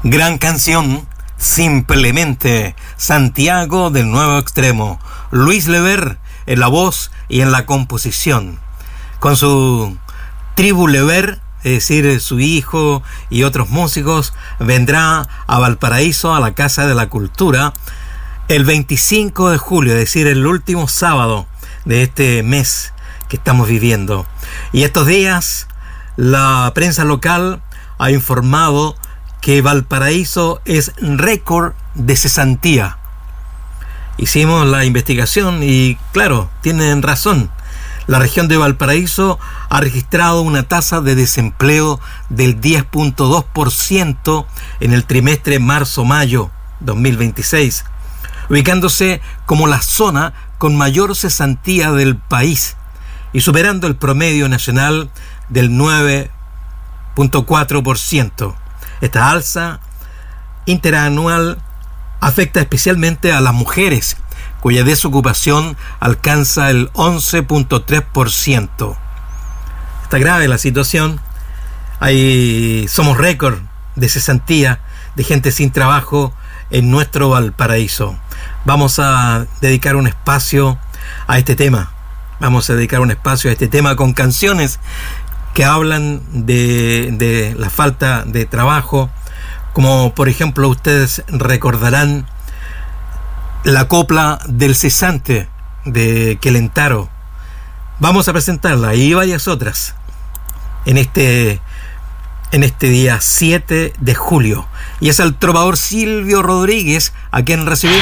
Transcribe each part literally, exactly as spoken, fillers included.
Gran canción, simplemente Santiago del Nuevo Extremo. Luis Lever en la voz y en la composición. Con su tribu Lever, es decir, su hijo y otros músicos, vendrá a Valparaíso a la Casa de la Cultura el veinticinco de julio, es decir, el último sábado de este mes que estamos viviendo. Y estos días la prensa local ha informado que Valparaíso es récord de cesantía. Hicimos la investigación y claro, tienen razón. La región de Valparaíso ha registrado una tasa de desempleo del diez punto dos por ciento en el trimestre marzo-mayo dos mil veintiséis, ubicándose como la zona con mayor cesantía del país y superando el promedio nacional del nueve punto cuatro por ciento. Esta alza interanual afecta especialmente a las mujeres, cuya desocupación alcanza el once punto tres por ciento. Está grave la situación. Hay, somos récord de cesantía, de gente sin trabajo en nuestro Valparaíso. Vamos a dedicar un espacio a este tema. Vamos a dedicar un espacio a este tema con canciones que hablan de, de la falta de trabajo, como por ejemplo ustedes recordarán la copla del cesante de Quelentaro. Vamos a presentarla y varias otras en este, en este día siete de julio. Y es el trovador Silvio Rodríguez a quien recibimos.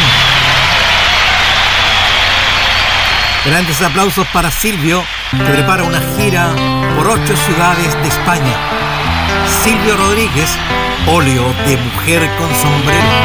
Grandes aplausos para Silvio, que prepara una gira por ocho ciudades de España. Silvio Rodríguez, óleo de mujer con sombrero.